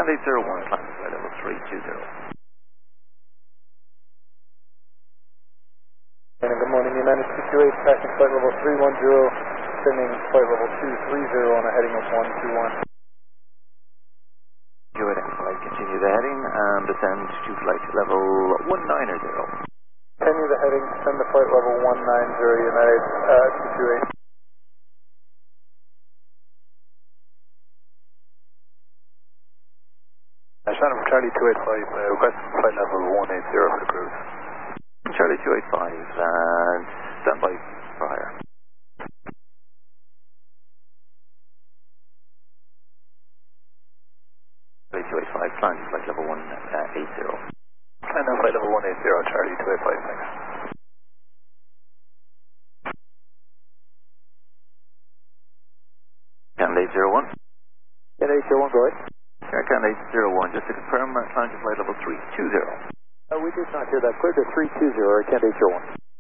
801, climb to flight level 320. Good morning, United 228, passing flight level 310, sending flight level 230 on a heading of 121. Go ahead and flight, continue the heading and descend to flight level 190. Continue the heading, send the flight level 190, United 228. Shannon from Charlie 285, request flight level 180 for the cruise. Charlie 285, stand by for higher. Charlie 285, climb to flight level 180. And then flight level 180, Charlie 285, thanks. Canada 801. Canada 801, go ahead. Canada 801, just to confirm, climb to flight level 320. We did not hear that. Clear to 320, Canada 801.